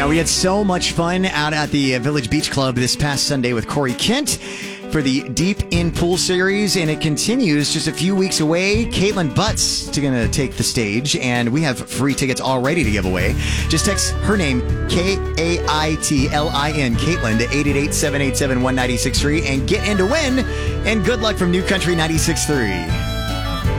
Now, we had so much fun out at the Village Beach Club this past Sunday with Corey Kent for the Deep in Pool series, and it continues just a few weeks away. Caitlin Butts is going to take the stage, and we have free tickets already to give away. Just text her name, Kaitlin, Caitlin, to 888-787-1963 and get in to win. And good luck from New Country 96.3.